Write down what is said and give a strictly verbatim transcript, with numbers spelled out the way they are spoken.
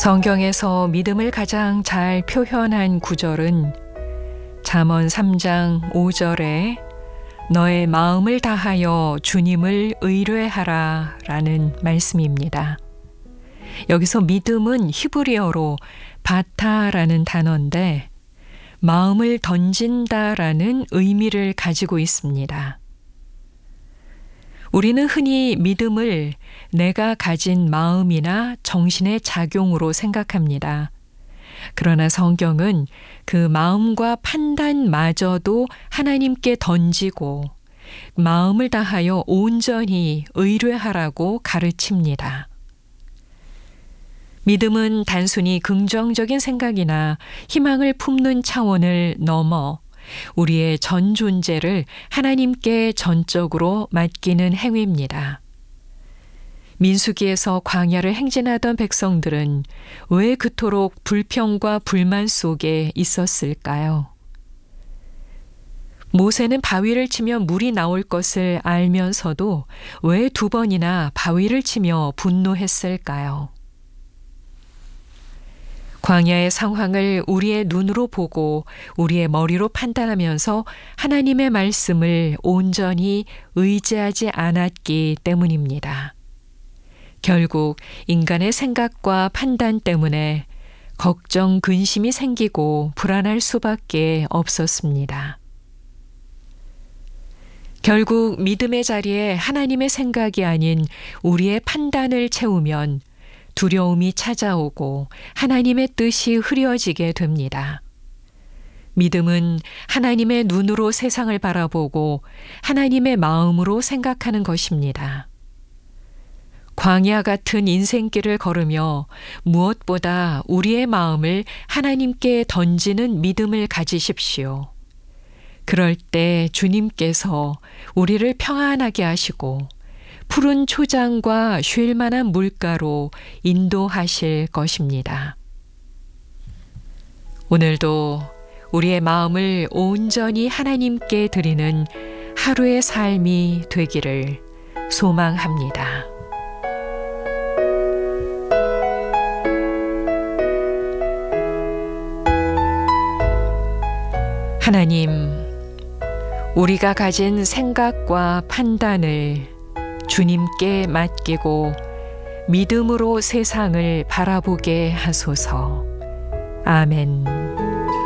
성경에서 믿음을 가장 잘 표현한 구절은 잠언 삼 장 오 절에 너의 마음을 다하여 주님을 의뢰하라 라는 말씀입니다. 여기서 믿음은 히브리어로 바타라는 단어인데 마음을 던진다라는 의미를 가지고 있습니다. 우리는 흔히 믿음을 내가 가진 마음이나 정신의 작용으로 생각합니다. 그러나 성경은 그 마음과 판단마저도 하나님께 던지고 마음을 다하여 온전히 의뢰하라고 가르칩니다. 믿음은 단순히 긍정적인 생각이나 희망을 품는 차원을 넘어 우리의 전 존재를 하나님께 전적으로 맡기는 행위입니다. 민수기에서 광야를 행진하던 백성들은 왜 그토록 불평과 불만 속에 있었을까요? 모세는 바위를 치면 물이 나올 것을 알면서도 왜 두 번이나 바위를 치며 분노했을까요? 광야의 상황을 우리의 눈으로 보고 우리의 머리로 판단하면서 하나님의 말씀을 온전히 의지하지 않았기 때문입니다. 결국 인간의 생각과 판단 때문에 걱정, 근심이 생기고 불안할 수밖에 없었습니다. 결국 믿음의 자리에 하나님의 생각이 아닌 우리의 판단을 채우면 두려움이 찾아오고 하나님의 뜻이 흐려지게 됩니다. 믿음은 하나님의 눈으로 세상을 바라보고 하나님의 마음으로 생각하는 것입니다. 광야 같은 인생길을 걸으며 무엇보다 우리의 마음을 하나님께 던지는 믿음을 가지십시오. 그럴 때 주님께서 우리를 평안하게 하시고 푸른 초장과 쉴 만한 물가로 인도하실 것입니다. 오늘도 우리의 마음을 온전히 하나님께 드리는 하루의 삶이 되기를 소망합니다. 하나님, 우리가 가진 생각과 판단을 주님께 맡기고 믿음으로 세상을 바라보게 하소서. 아멘.